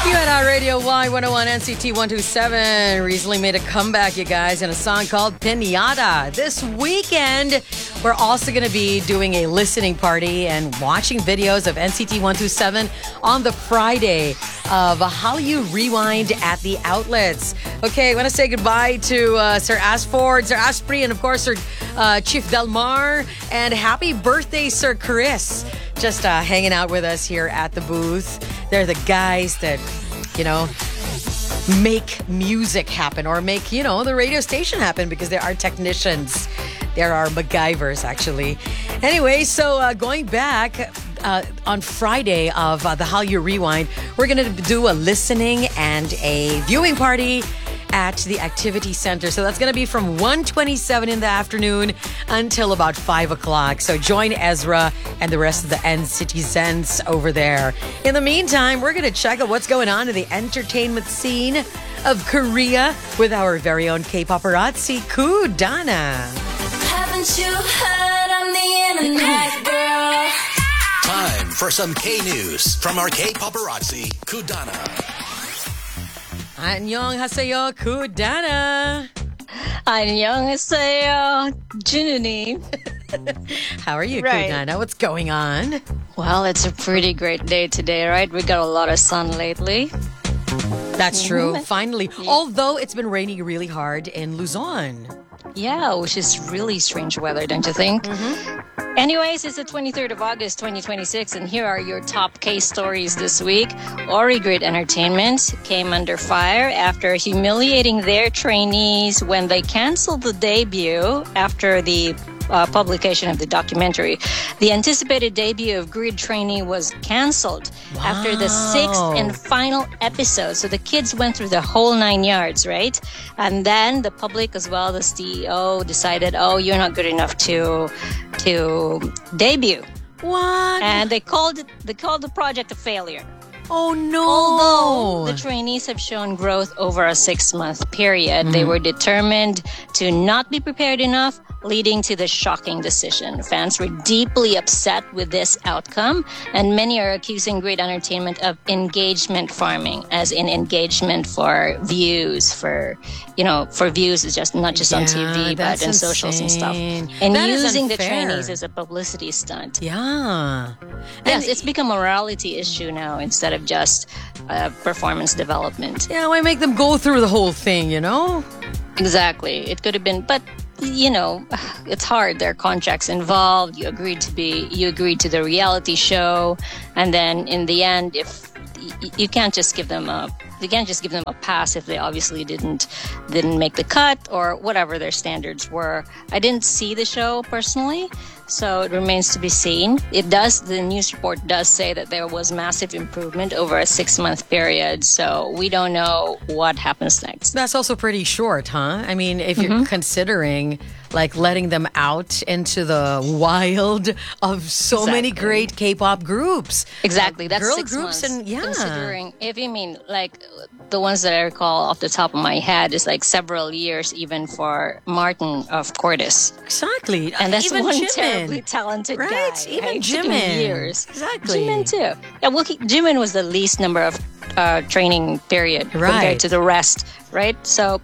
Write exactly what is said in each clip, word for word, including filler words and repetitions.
You had our Radio Y one oh one N C T one twenty-seven recently made a comeback, you guys, in a song called Piñata. This weekend, we're also going to be doing a listening party and watching videos of N C T one twenty-seven on the Friday of Hallyu Rewind at the outlets. Okay, I want to say goodbye to uh, Sir Asford, Sir Asprey, and of course, Sir uh, Chief Delmar. And happy birthday, Sir Chris. Just uh, hanging out with us here at the booth. They're the guys that, you know, make music happen or make, you know, the radio station happen because there are technicians. There are MacGyvers, actually. Anyway, so uh, going back uh, on Friday of uh, the Hallyu Rewind, we're going to do a listening and a viewing party at the Activity Center. So that's going to be from one twenty-seven in the afternoon until about five o'clock. So join Ezra and the rest of the N-Citizens over there. In the meantime, we're going to check out what's going on in the entertainment scene of Korea with our very own K-paparazzi, Kudana. Haven't you heard on the internet, girl? Time for some K-News from our K-paparazzi, Kudana. 안녕하세요, Kudana. 안녕하세요, Jununi. How are you, Right. Kudana? What's going on? Well, it's a pretty great day today, right? We got a lot of sun lately. That's true. Finally. Although it's been raining really hard in Luzon. Yeah, which is really strange weather, don't you think? Mm-hmm. Anyways, it's the twenty-third of August, twenty twenty-six, and here are your top case stories this week. Origrid Entertainment came under fire after humiliating their trainees when they canceled the debut after the uh, publication of the documentary. The anticipated debut of Grid Trainee was canceled Wow. after the sixth and final episode. So the kids went through the whole nine yards, right? And then the public as well, the C E O decided, oh, you're not good enough to to debut. What? And they called it, they called the project a failure. Oh, no. Although the trainees have shown growth over a six-month period, they were determined to not be prepared enough, leading to the shocking decision. Fans were deeply upset with this outcome, and many are accusing Grid Entertainment of engagement farming, as in engagement for views, for, you know, for views is just not just on T V, Yeah, but that's in socials and stuff. insane. And That is using the unfair. trainees as a publicity stunt. Yeah. Yes, it's become a morality issue now instead of just uh, performance development. Yeah, why make them go through the whole thing, you know? Exactly. It could have been, but you know, it's hard. There are contracts involved. You agreed to be, you agreed to the reality show, and then in the end, if y- you can't just give them a, you can't just give them a pass if they obviously didn't didn't make the cut or whatever their standards were. I didn't see the show personally, so it remains to be seen. It does, the news report does say that there was massive improvement over a six-month period, so we don't know what happens next. That's also pretty short, huh? I mean, if you're considering like letting them out into the wild of so many Exactly. great K-pop groups. Exactly, Like, that's girl six groups months. and yeah. Considering, if you mean like the ones that I recall off the top of my head is like several years, even for Martin of Cordis, Exactly. and that's Even one Jimin. terribly talented Right, guy. even right? It took him Jimin. years. Exactly. Jimin too. Yeah, well, he, Jimin was the least number of uh, training period Right. compared to the rest, right? So.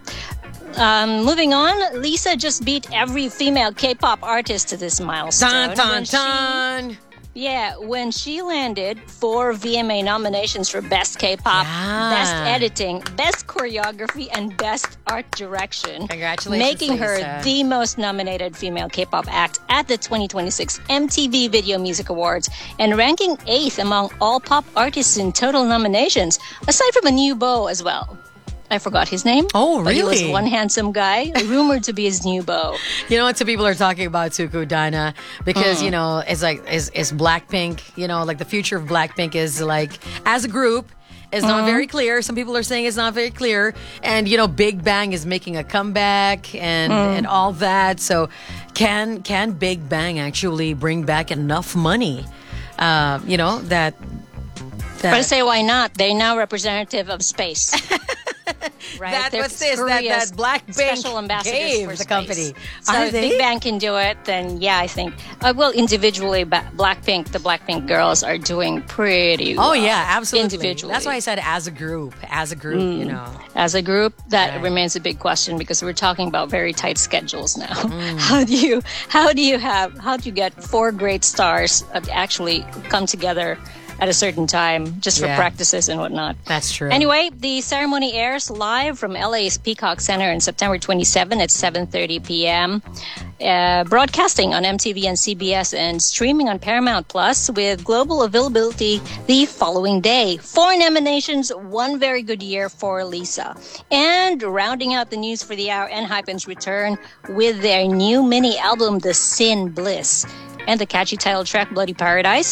Um, moving on, Lisa just beat every female K-pop artist to this milestone. Dun, dun, when she- dun. Yeah, when she landed four V M A nominations for Best K-Pop, Yeah. Best Editing, Best Choreography, and Best Art Direction. Congratulations, Making her Lisa. the most nominated female K-pop act at the twenty twenty-six M T V Video Music Awards and ranking eighth among all pop artists in total nominations, aside from a new beau as well. I forgot his name. Oh, But he was really? one handsome guy, rumored to be his new beau. You know what some people are talking about too, Kudana? Because, you know, it's like, is, is Blackpink, you know, like the future of Blackpink is like, as a group, is not very clear. Some people are saying it's not very clear. And, you know, Big Bang is making a comeback and, and all that. So can can Big Bang actually bring back enough money, uh, you know, that... that But I say, why not? They're now representative of space. Right? That They're was this, that, Korea's that Blackpink special ambassadors gave for the space. company. So Are if they? Big Bang can do it, then yeah, I think. Uh, well, individually, ba- Blackpink, the Blackpink girls are doing pretty well. Oh, yeah, absolutely. Individually. That's why I said as a group. As a group, you know. As a group, that Right. remains a big question because we're talking about very tight schedules now. Mm. How do you, how do you have, how do you get four great stars uh, actually come together at a certain time just for Yeah. practices and whatnot? That's true. Anyway, the ceremony airs live from L A's Peacock Center on September twenty-seventh at seven thirty p.m. Uh, broadcasting on M T V and C B S and streaming on Paramount Plus with global availability the following day. Four nominations, one very good year for Lisa. And rounding out the news for the hour, Enhypen's return with their new mini album, The Sin Bliss, and the catchy title track, Bloody Paradise,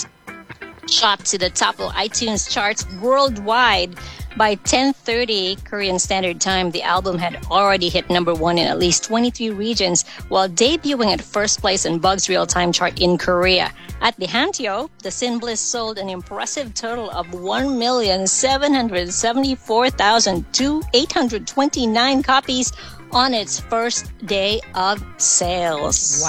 shot to the top of iTunes charts worldwide by ten thirty Korean Standard Time. The album had already hit number one in at least twenty-three regions while debuting at first place in Bug's real-time chart in Korea. At the Hanteo, the Sin Bliss sold an impressive total of one million seven hundred seventy-four thousand eight hundred twenty-nine copies on its first day of sales.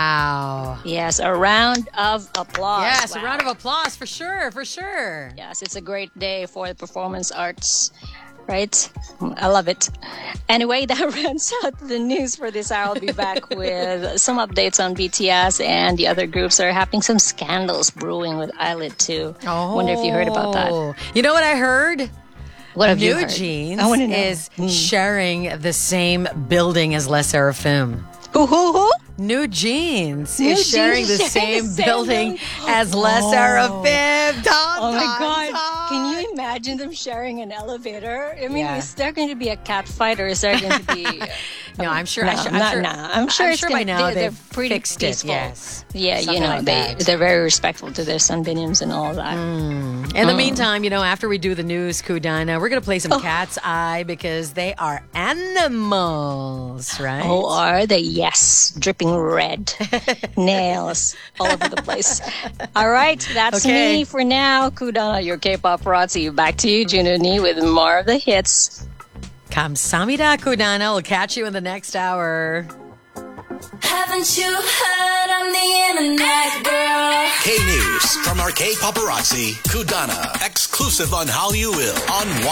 Wow. Yes, a round of applause. Yes, Wow. a round of applause for sure, for sure. Yes, it's a great day for the performance arts, right? I love it. Anyway, that rounds out the news for this hour. I'll be back with some updates on B T S and the other groups that are happening. Some scandals brewing with Eyelid too. Oh. Wonder if you heard about that. You know what I heard? What have you New heard? Jeans I want to know. is sharing the same building as Les Seraphim. Who, who, who? New Jeans New is sharing Jeans the sharing same the same building building. as Les Seraphim. Dun, Oh my dun, God. dun. Can you imagine them sharing an elevator? I mean, Yeah. is there going to be a cat fight or is there going to be... No, I'm sure. No, I'm sure. not I'm sure, now. I'm sure it's by gonna- now they- they've they're pretty fixed peaceful. it. Yes. Yeah, Something you know, like they, that. they're very respectful to their sunbinions and all that. In Mm. the meantime, you know, after we do the news, Kudana, we're going to play Oh. some Cat's Eye because they are animals, right? Oh, are they? Yes. Dripping red. Nails all over the place. All right, that's Okay. me for now. Kudana, your K-pop paparazzi. Back to you, Jununi, with more of the hits. Kamsamida, Kudana. We'll catch you in the next hour. Haven't you heard on the internet, girl? K News from our K Paparazzi, Kudana. Exclusive on How You Will on